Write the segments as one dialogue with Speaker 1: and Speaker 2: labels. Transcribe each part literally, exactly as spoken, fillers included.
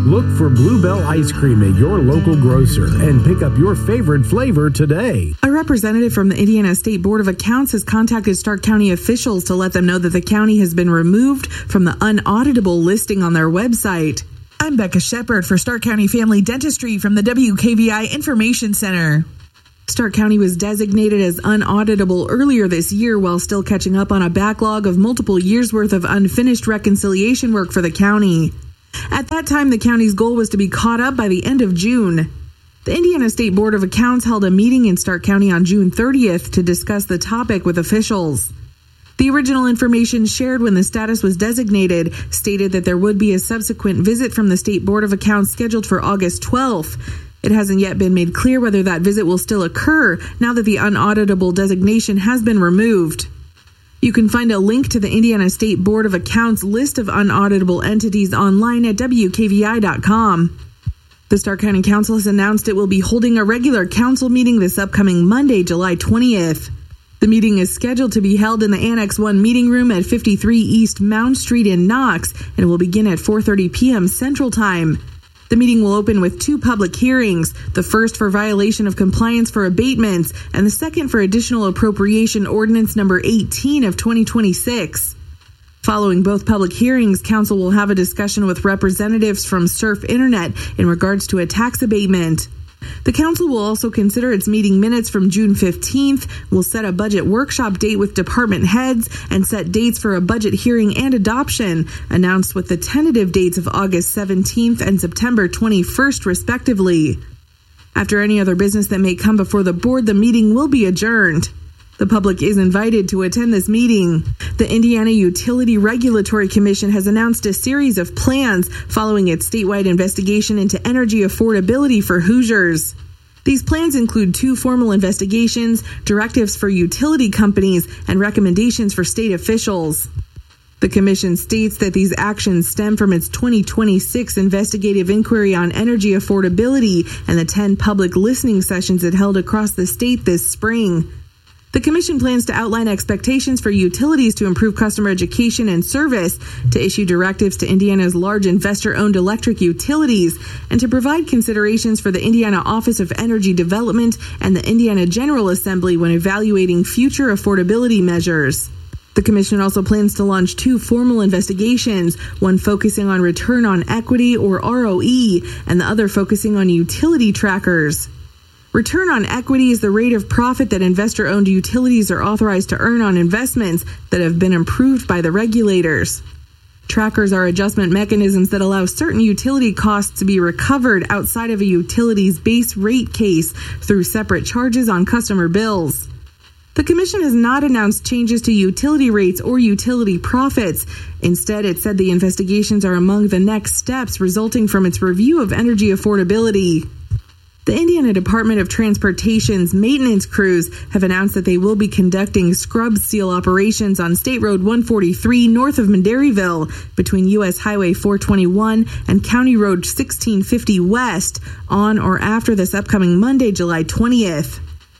Speaker 1: Look for Bluebell Ice Cream at your local grocer and pick up your favorite flavor today.
Speaker 2: A representative from the Indiana State Board of Accounts has contacted Stark County officials to let them know that the county has been removed from the unauditable listing on their website. I'm Becca Shepard for Stark County Family Dentistry from the W K V I Information Center. Stark County was designated as unauditable earlier this year while still catching up on a backlog of multiple years' worth of unfinished reconciliation work for the county. At that time, the county's goal was to be caught up by the end of June. The Indiana State Board of Accounts held a meeting in Stark County on June thirtieth to discuss the topic with officials. The original information shared when the status was designated stated that there would be a subsequent visit from the State Board of Accounts scheduled for August twelfth. It hasn't yet been made clear whether that visit will still occur now that the unauditable designation has been removed. You can find a link to the Indiana State Board of Accounts list of unauditable entities online at W K V I dot com. The Stark County Council has announced it will be holding a regular council meeting this upcoming Monday, July twentieth. The meeting is scheduled to be held in the Annex one meeting room at fifty-three East Mound Street in Knox, and it will begin at four thirty p.m. Central Time. The meeting will open with two public hearings, the first for violation of compliance for abatements, and the second for additional appropriation ordinance number eighteen of twenty twenty-six. Following both public hearings, Council will have a discussion with representatives from Surf Internet in regards to a tax abatement. The Council will also consider its meeting minutes from June fifteenth, will set a budget workshop date with department heads, and set dates for a budget hearing and adoption, announced with the tentative dates of August seventeenth and September twenty-first, respectively. After any other business that may come before the board, the meeting will be adjourned. The public is invited to attend this meeting. The Indiana Utility Regulatory Commission has announced a series of plans following its statewide investigation into energy affordability for Hoosiers. These plans include two formal investigations, directives for utility companies, and recommendations for state officials. The commission states that these actions stem from its twenty twenty-six investigative inquiry on energy affordability and the ten public listening sessions it held across the state this spring. The Commission plans to outline expectations for utilities to improve customer education and service, to issue directives to Indiana's large investor-owned electric utilities, and to provide considerations for the Indiana Office of Energy Development and the Indiana General Assembly when evaluating future affordability measures. The Commission also plans to launch two formal investigations, one focusing on return on equity, or R O E, and the other focusing on utility trackers. Return on equity is the rate of profit that investor-owned utilities are authorized to earn on investments that have been approved by the regulators. Trackers are adjustment mechanisms that allow certain utility costs to be recovered outside of a utility's base rate case through separate charges on customer bills. The Commission has not announced changes to utility rates or utility profits. Instead, it said the investigations are among the next steps resulting from its review of energy affordability. The Indiana Department of Transportation's maintenance crews have announced that they will be conducting scrub seal operations on State Road one forty-three north of Mandaryville between U S Highway four twenty-one and County Road sixteen fifty West on or after this upcoming Monday, July twentieth.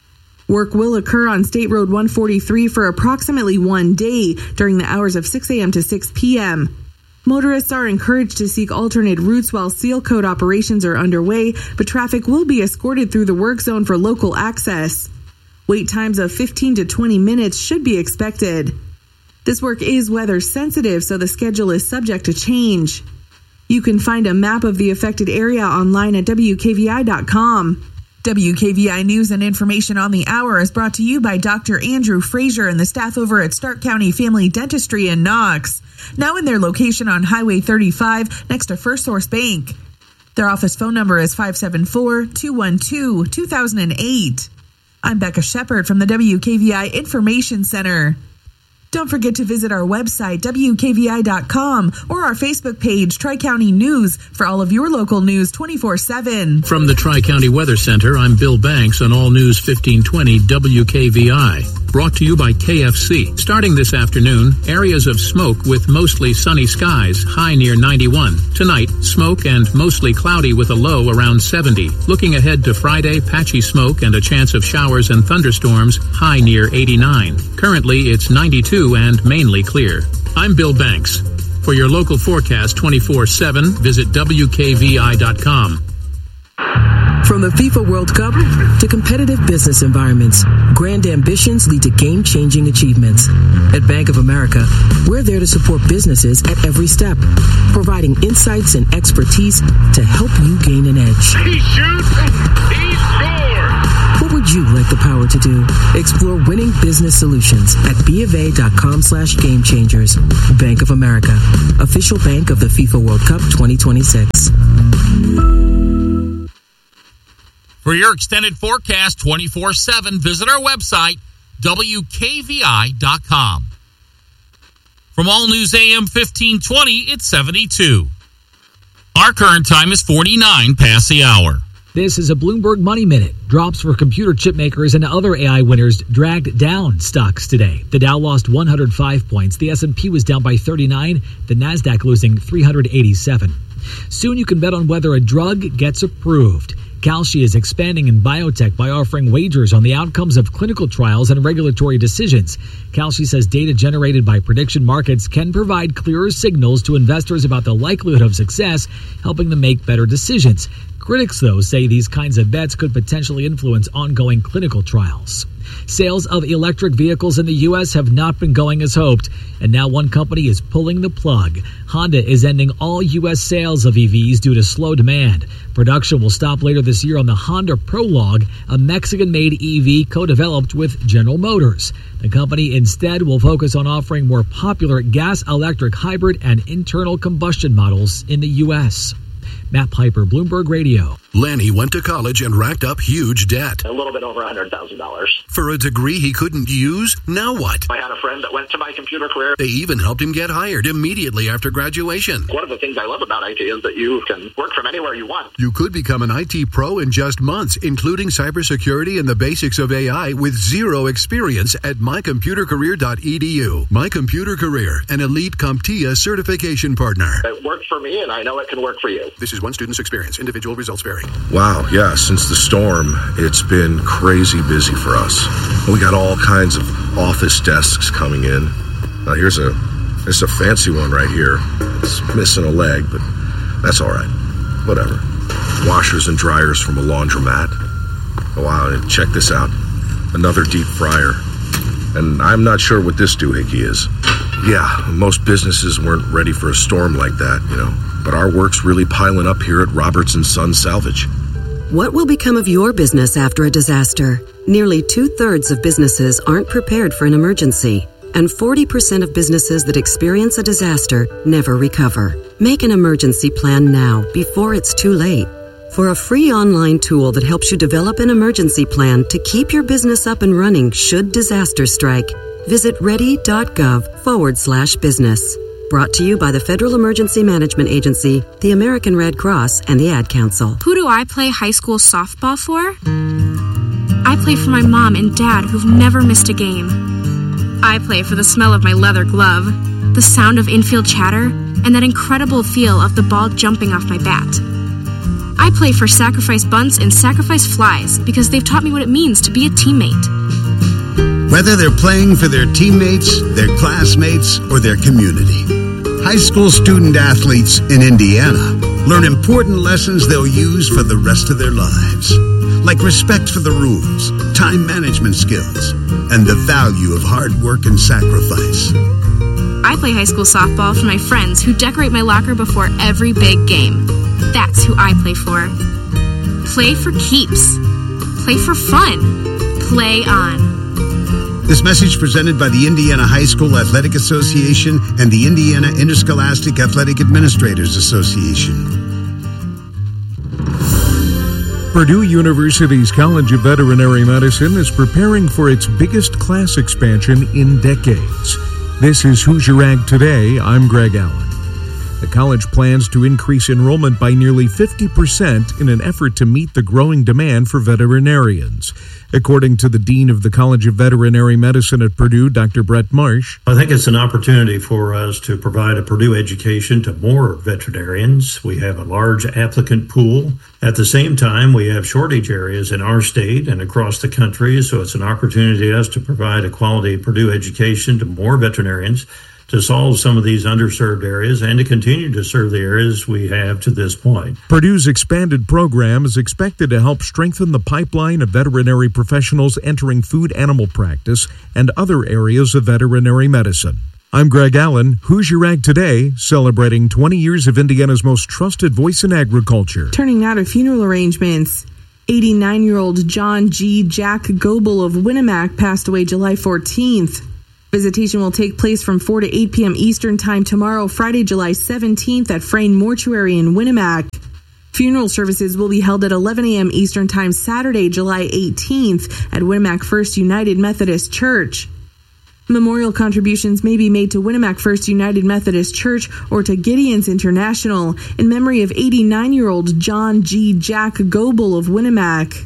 Speaker 2: Work will occur on State Road one forty-three for approximately one day during the hours of six a.m. to six p.m. Motorists are encouraged to seek alternate routes while seal coat operations are underway, but traffic will be escorted through the work zone for local access. Wait times of fifteen to twenty minutes should be expected. This work is weather sensitive, so the schedule is subject to change. You can find a map of the affected area online at W K V I dot com. W K V I News and Information on the Hour is brought to you by Doctor Andrew Frazier and the staff over at Stark County Family Dentistry in Knox, now in their location on Highway thirty-five next to First Source Bank. Their office phone number is five seven four, two one two, two thousand eight. I'm Becca Shepard from the W K V I Information Center. Don't forget to visit our website, W K V I dot com, or our Facebook page, Tri-County News, for all of your local news twenty-four seven.
Speaker 3: From the Tri-County Weather Center, I'm Bill Banks on All News fifteen twenty W K V I. Brought to you by K F C. Starting this afternoon, areas of smoke with mostly sunny skies, high near ninety-one. Tonight, smoke and mostly cloudy with a low around seventy. Looking ahead to Friday, patchy smoke and a chance of showers and thunderstorms, high near eighty-nine. Currently, it's ninety-two and mainly clear. I'm Bill Banks. For your local forecast twenty-four seven, visit W K V I dot com.
Speaker 4: From the FIFA World Cup to competitive business environments, grand ambitions lead to game-changing achievements. At Bank of America, we're there to support businesses at every step, providing insights and expertise to help you gain an edge.
Speaker 5: He shoots, he scores!
Speaker 4: What would you like the power to do? Explore winning business solutions at BofA.com slash game changers. Bank of America, official bank of the FIFA World Cup twenty twenty-six.
Speaker 6: For your extended forecast twenty-four seven, visit our website, W K V I dot com. From All News A M fifteen twenty, it's seventy-two. Our current time is forty-nine past the hour.
Speaker 7: This is a Bloomberg Money Minute. Drops for computer chip makers and other A I winners dragged down stocks today. The Dow lost one hundred five points. The S and P was down by thirty-nine. The Nasdaq losing three hundred eighty-seven. Soon you can bet on whether a drug gets approved. Kalshi is expanding in biotech by offering wagers on the outcomes of clinical trials and regulatory decisions. Kalshi says data generated by prediction markets can provide clearer signals to investors about the likelihood of success, helping them make better decisions. Critics, though, say these kinds of bets could potentially influence ongoing clinical trials. Sales of electric vehicles in the U S have not been going as hoped, and now one company is pulling the plug. Honda is ending all U S sales of E Vs due to slow demand. Production will stop later this year on the Honda Prologue, a Mexican-made E V co-developed with General Motors. The company instead will focus on offering more popular gas-electric hybrid and internal combustion models in the U S. Matt Piper, Bloomberg Radio.
Speaker 8: Lanny went to college and racked up huge debt.
Speaker 9: A little bit over one hundred thousand dollars.
Speaker 8: For a degree he couldn't use? Now what?
Speaker 9: I had a friend that went to My Computer Career.
Speaker 8: They even helped him get hired immediately after graduation.
Speaker 9: One of the things I love about I T is that you can work from anywhere you want.
Speaker 8: You could become an I T pro in just months, including cybersecurity and the basics of A I with zero experience at my computer career dot e d u. My Computer Career, an elite CompTIA certification partner.
Speaker 9: It worked for me, and I know it can work for you.
Speaker 8: This is one student's experience. Individual results vary.
Speaker 10: Wow, yeah, since the storm, it's been crazy busy for us. We got all kinds of office desks coming in. Now here's a there's a fancy one right here. It's missing a leg, but that's all right. Whatever. Washers and dryers from a laundromat. Oh, wow, and check this out. Another deep fryer. And I'm not sure what this doohickey is. Yeah, most businesses weren't ready for a storm like that, you know. But our work's really piling up here at Roberts and Son Salvage.
Speaker 11: What will become of your business after a disaster? Nearly two-thirds of businesses aren't prepared for an emergency, and forty percent of businesses that experience a disaster never recover. Make an emergency plan now, before it's too late. For a free online tool that helps you develop an emergency plan to keep your business up and running should disaster strike, visit ready.gov forward slash business. Brought to you by the Federal Emergency Management Agency, the American Red Cross, and the Ad Council.
Speaker 12: Who do I play high school softball for? I play for my mom and dad who've never missed a game. I play for the smell of my leather glove, the sound of infield chatter, and that incredible feel of the ball jumping off my bat. I play for sacrifice bunts and sacrifice flies because they've taught me what it means to be a teammate.
Speaker 13: Whether they're playing for their teammates, their classmates, or their community, high school student athletes in Indiana learn important lessons they'll use for the rest of their lives, like respect for the rules, time management skills, and the value of hard work and sacrifice.
Speaker 12: I play high school softball for my friends who decorate my locker before every big game. That's who I play for. Play for keeps. Play for fun. Play on.
Speaker 13: This message presented by the Indiana High School Athletic Association and the Indiana Interscholastic Athletic Administrators Association.
Speaker 1: Purdue University's College of Veterinary Medicine is preparing for its biggest class expansion in decades. This is Hoosier Ag Today. I'm Greg Allen. The college plans to increase enrollment by nearly fifty percent in an effort to meet the growing demand for veterinarians. According to the Dean of the College of Veterinary Medicine at Purdue, Doctor Brett Marsh.
Speaker 14: I think it's an opportunity for us to provide a Purdue education to more veterinarians. We have a large applicant pool. At the same time, we have shortage areas in our state and across the country, so it's an opportunity for us to provide a quality Purdue education to more veterinarians, to solve some of these underserved areas and to continue to serve the areas we have to this point.
Speaker 1: Purdue's expanded program is expected to help strengthen the pipeline of veterinary professionals entering food animal practice and other areas of veterinary medicine. I'm Greg Allen. Hoosier Ag Today, celebrating twenty years of Indiana's most trusted voice in agriculture.
Speaker 2: Turning now to funeral arrangements. eighty-nine-year-old John G. Jack Goebel of Winnemac passed away July fourteenth. Visitation will take place from four to eight p.m. Eastern Time tomorrow, Friday, July seventeenth at Frayne Mortuary in Winnemac. Funeral services will be held at eleven a.m. Eastern Time Saturday, July eighteenth at Winnemac First United Methodist Church. Memorial contributions may be made to Winnemac First United Methodist Church or to Gideon's International in memory of eighty-nine-year-old John G. Jack Goebel of Winnemac.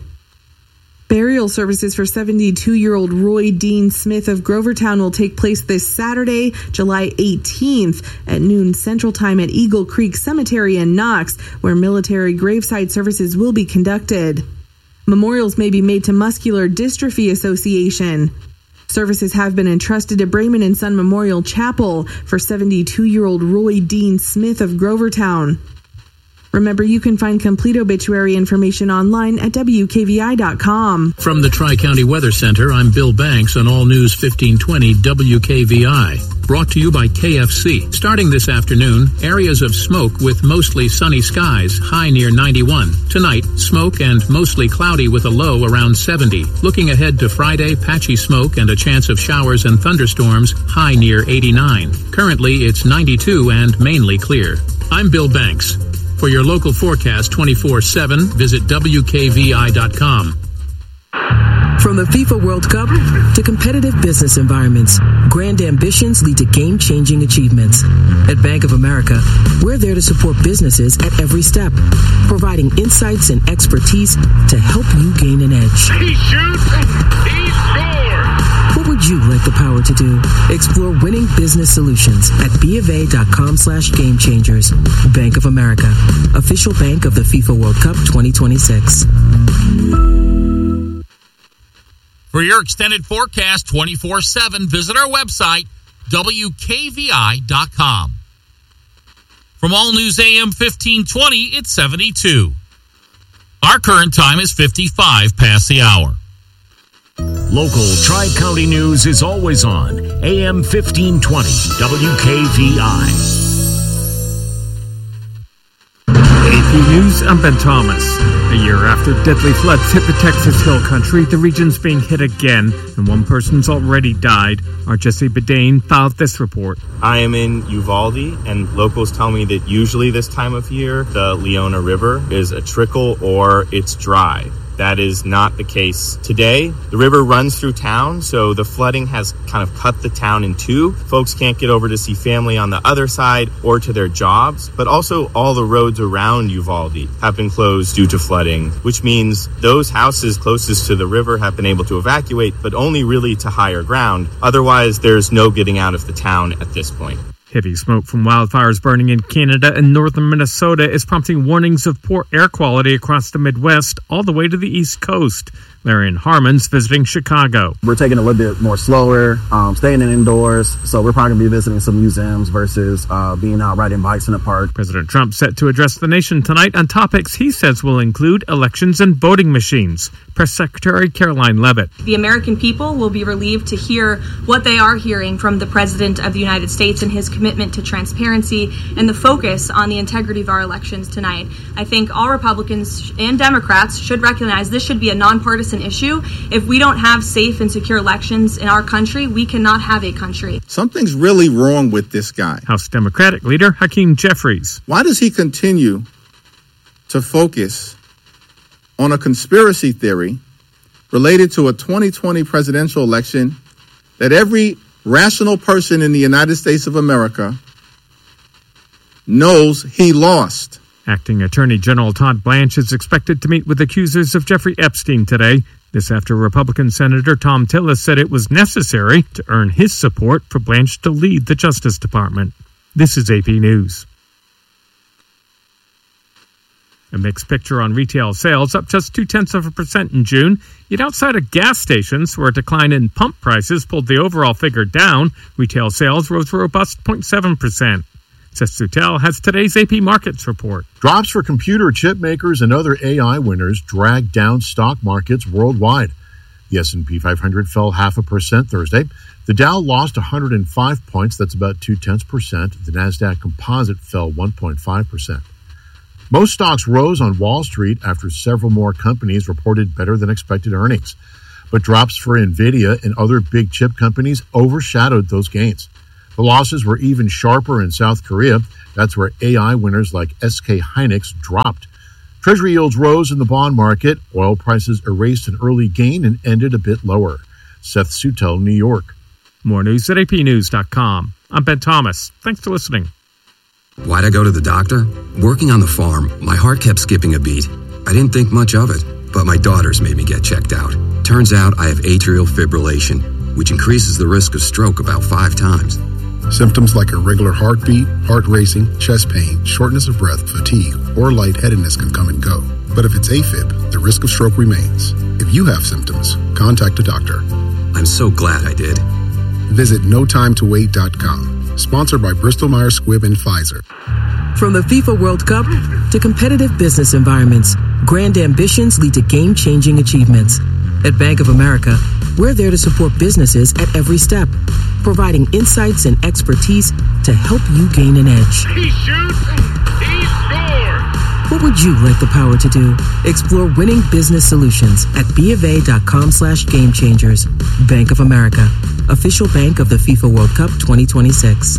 Speaker 2: Burial services for seventy-two-year-old Roy Dean Smith of Grovertown will take place this Saturday, July eighteenth at noon Central Time at Eagle Creek Cemetery in Knox, where military graveside services will be conducted. Memorials may be made to Muscular Dystrophy Association. Services have been entrusted to Brayman and Son Memorial Chapel for seventy-two-year-old Roy Dean Smith of Grovertown. Remember, you can find complete obituary information online at W K V I dot com.
Speaker 3: From the Tri-County Weather Center, I'm Bill Banks on All News fifteen twenty W K V I. Brought to you by K F C. Starting this afternoon, areas of smoke with mostly sunny skies, high near ninety-one. Tonight, smoke and mostly cloudy with a low around seventy. Looking ahead to Friday, patchy smoke and a chance of showers and thunderstorms, high near eighty-nine. Currently, it's ninety-two and mainly clear. I'm Bill Banks. For your local forecast twenty-four seven, visit W K V I dot com.
Speaker 4: From the FIFA World Cup to competitive business environments, grand ambitions lead to game-changing achievements. At Bank of America, we're there to support businesses at every step, providing insights and expertise to help you gain an edge.
Speaker 5: He shoots, he scores!
Speaker 4: What would you like the power to do? Explore winning business solutions at BofA.com slash game changers. Bank of America, official bank of the FIFA World Cup twenty twenty-six.
Speaker 6: For your extended forecast twenty-four seven, visit our website, W K V I dot com. From All News A M fifteen twenty, it's seventy-two. Our current time is fifty-five past the hour.
Speaker 15: Local Tri-County news is always on A M fifteen twenty W K V I.
Speaker 16: A P News, I'm Ben Thomas. A year after deadly floods hit the Texas Hill Country, the region's being hit again, and one person's already died. Our Jesse Bedane filed this report.
Speaker 17: I am in Uvalde, and locals tell me that usually this time of year, the Leona River is a trickle or it's dry. That is not the case today. The river runs through town, so the flooding has kind of cut the town in two. Folks can't get over to see family on the other side or to their jobs, but also all the roads around Uvalde have been closed due to flooding, which means those houses closest to the river have been able to evacuate, but only really to higher ground. Otherwise, there's no getting out of the town at this point.
Speaker 16: Heavy smoke from wildfires burning in Canada and northern Minnesota is prompting warnings of poor air quality across the Midwest all the way to the East Coast. Marion Harmon's visiting Chicago.
Speaker 18: We're taking a little bit more slower, um, staying in indoors, so we're probably going to be visiting some museums versus uh, being out riding bikes in the park.
Speaker 16: President Trump set to address the nation tonight on topics he says will include elections and voting machines. Press Secretary Caroline Leavitt.
Speaker 19: The American people will be relieved to hear what they are hearing from the President of the United States and his commitment to transparency and the focus on the integrity of our elections tonight. I think all Republicans and Democrats should recognize this should be a nonpartisan issue. If we don't have safe and secure elections in our country, we cannot have a country.
Speaker 20: Something's really wrong with this guy.
Speaker 16: House Democratic leader Hakeem Jeffries.
Speaker 20: Why does he continue to focus on a conspiracy theory related to a twenty twenty presidential election that every rational person in the United States of America knows he lost?
Speaker 16: Acting Attorney General Todd Blanche is expected to meet with accusers of Jeffrey Epstein today. This after Republican Senator Tom Tillis said it was necessary to earn his support for Blanche to lead the Justice Department. This is A P News. A mixed picture on retail sales, up just two-tenths of a percent in June. Yet outside of gas stations, where a decline in pump prices pulled the overall figure down, retail sales rose a robust zero point seven percent. Seth Sutel has today's A P Markets report.
Speaker 21: Drops for computer chip makers and other A I winners dragged down stock markets worldwide. The S and P five hundred fell half a percent Thursday. The Dow lost one hundred five points, that's about two-tenths percent. The NASDAQ Composite fell one point five percent. Most stocks rose on Wall Street after several more companies reported better than expected earnings. But drops for NVIDIA and other big chip companies overshadowed those gains. The losses were even sharper in South Korea. That's where A I winners like S K Hynix dropped. Treasury yields rose in the bond market. Oil prices erased an early gain and ended a bit lower. Seth Sutel, New York.
Speaker 16: More news at A P news dot com. I'm Ben Thomas. Thanks for listening.
Speaker 22: Why'd I go to the doctor? Working on the farm, my heart kept skipping a beat. I didn't think much of it, but my daughters made me get checked out. Turns out I have atrial fibrillation, which increases the risk of stroke about five times.
Speaker 23: Symptoms like irregular heartbeat, heart racing, chest pain, shortness of breath, fatigue, or lightheadedness can come and go. But if it's AFib, the risk of stroke remains. If you have symptoms, contact a doctor.
Speaker 22: I'm so glad I did.
Speaker 23: Visit no time to wait dot com. Sponsored by Bristol Myers Squibb and Pfizer.
Speaker 4: From the FIFA World Cup to competitive business environments, grand ambitions lead to game-changing achievements. At Bank of America, we're there to support businesses at every step, providing insights and expertise to help you gain an edge.
Speaker 5: He shoots, he scores!
Speaker 4: What would you like the power to do? Explore winning business solutions at BofA.com slash game changers. Bank of America, official bank of the FIFA World Cup twenty twenty-six.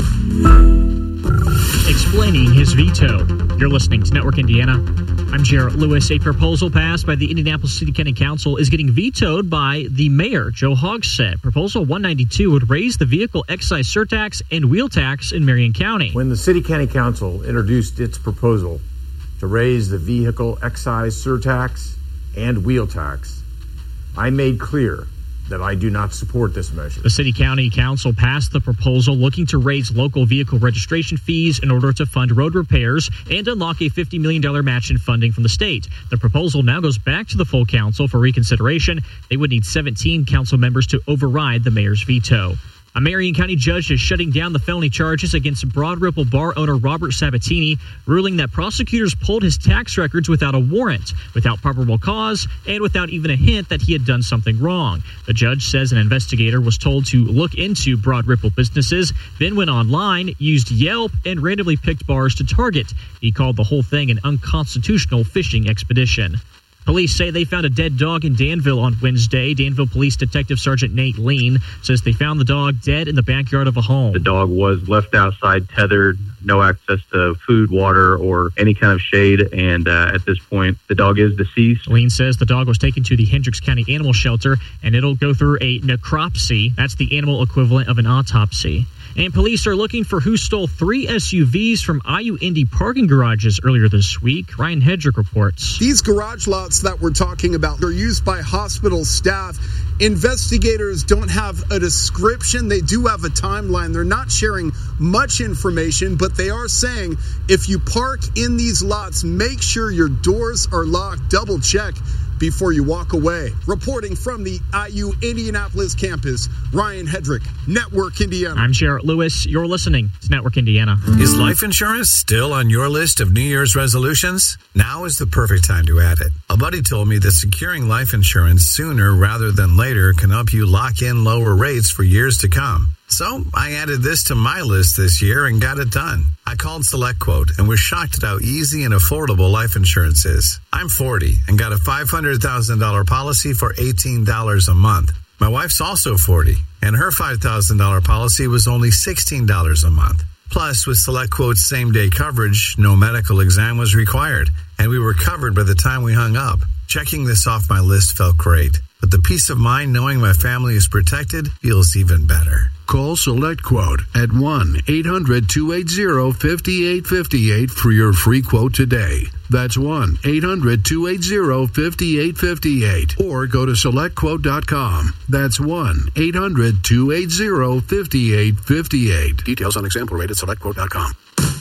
Speaker 7: Explaining his veto. You're listening to Network Indiana. I'm Jarrett Lewis. A proposal passed by the Indianapolis City County Council is getting vetoed by the mayor, Joe Hogsett. Proposal one ninety-two would raise the vehicle excise surtax and wheel tax in Marion County.
Speaker 24: When the City County Council introduced its proposal to raise the vehicle excise surtax and wheel tax, I made clear that I do not support this measure.
Speaker 7: The City County Council passed the proposal looking to raise local vehicle registration fees in order to fund road repairs and unlock a fifty million dollars match in funding from the state. The proposal now goes back to the full council for reconsideration. They would need seventeen council members to override the mayor's veto. A Marion County judge is shutting down the felony charges against Broad Ripple bar owner Robert Sabatini, ruling that prosecutors pulled his tax records without a warrant, without probable cause, and without even a hint that he had done something wrong. The judge says an investigator was told to look into Broad Ripple businesses, then went online, used Yelp, and randomly picked bars to target. He called the whole thing an unconstitutional fishing expedition. Police say they found a dead dog in Danville on Wednesday. Danville Police Detective Sergeant Nate Lean says they found the dog dead in the backyard of a home.
Speaker 25: The dog was left outside, tethered, no access to food, water, or any kind of shade. And uh, at this point, the dog is deceased.
Speaker 7: Lean says the dog was taken to the Hendricks County Animal Shelter, and it'll go through a necropsy. That's the animal equivalent of an autopsy. And police are looking for who stole three S U Vs from I U Indy parking garages earlier this week. Ryan Hedrick reports.
Speaker 26: These garage lots that we're talking about are used by hospital staff. Investigators don't have a description. They do have a timeline. They're not sharing much information, but they are saying if you park in these lots, make sure your doors are locked. Double check before you walk away. Reporting from the I U Indianapolis campus, Ryan Hedrick, Network Indiana.
Speaker 7: I'm Jarrett Lewis. You're listening to Network Indiana.
Speaker 27: Is life insurance still on your list of New Year's resolutions? Now is the perfect time to add it. A buddy told me that securing life insurance sooner rather than later can help you lock in lower rates for years to come. So I added this to my list this year and got it done. I called SelectQuote and was shocked at how easy and affordable life insurance is. I'm forty and got a five hundred thousand dollars policy for eighteen dollars a month. My wife's also forty, and her five thousand dollars policy was only sixteen dollars a month. Plus, with SelectQuote's same-day coverage, no medical exam was required, and we were covered by the time we hung up. Checking this off my list felt great, but the peace of mind knowing my family is protected feels even better.
Speaker 8: Call SelectQuote at one eight hundred two eight zero five eight five eight for your free quote today. That's one eight hundred two eight zero five eight five eight. Or go to select quote dot com. That's one eight hundred two eight zero five eight five eight. Details on example rate at select quote dot com.